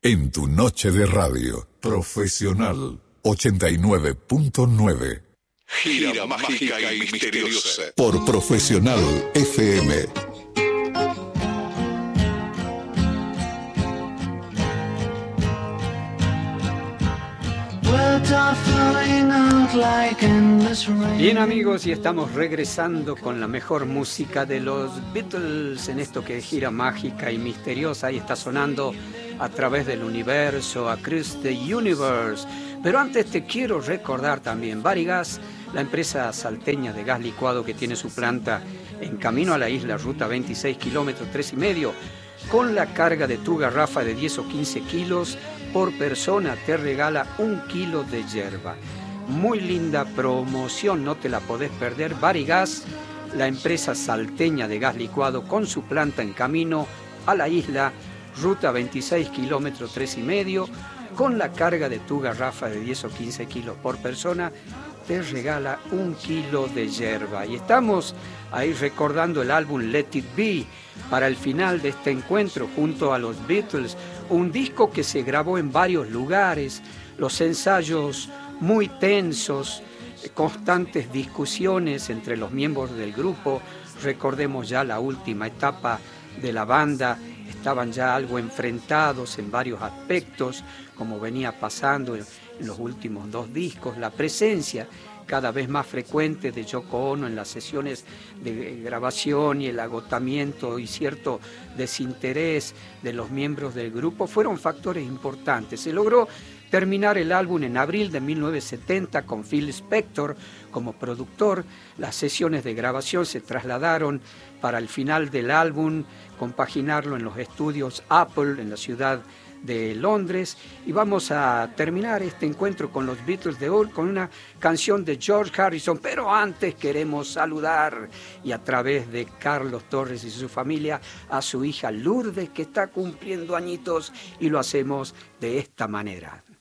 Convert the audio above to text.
En tu noche de radio, Profesional 89.9. Gira mágica y misteriosa. Por Profesional FM. Bien, amigos, y estamos regresando con la mejor música de los Beatles en esto que es Gira Mágica y Misteriosa. Ahí está sonando A Través del Universo, Across the Universe. Pero antes te quiero recordar también Barigas, la empresa salteña de gas licuado que tiene su planta en camino a la isla, ruta 26 kilómetros, 3,5, con la carga de tu garrafa de 10 o 15 kilos por persona, te regala 1 kilo de yerba. Muy linda promoción, no te la podés perder. Barigas, la empresa salteña de gas licuado con su planta en camino a la isla, ruta 26 kilómetros, 3,5, con la carga de tu garrafa de 10 o 15 kilos por persona, te regala 1 kilo de yerba. Y estamos ahí recordando el álbum Let It Be para el final de este encuentro junto a los Beatles, un disco que se grabó en varios lugares, los ensayos muy tensos, constantes discusiones entre los miembros del grupo. Recordemos ya la última etapa de la banda, estaban ya algo enfrentados en varios aspectos, como venía pasando en los últimos 2 discos, la presencia cada vez más frecuente de Yoko Ono en las sesiones de grabación y el agotamiento y cierto desinterés de los miembros del grupo fueron factores importantes. Se logró terminar el álbum en abril de 1970 con Phil Spector como productor. Las sesiones de grabación se trasladaron para el final del álbum, compaginarlo en los estudios Apple en la ciudad de Londres, y vamos a terminar este encuentro con los Beatles de hoy con una canción de George Harrison, pero antes queremos saludar, y a través de Carlos Torres y su familia, a su hija Lourdes, que está cumpliendo añitos, y lo hacemos de esta manera.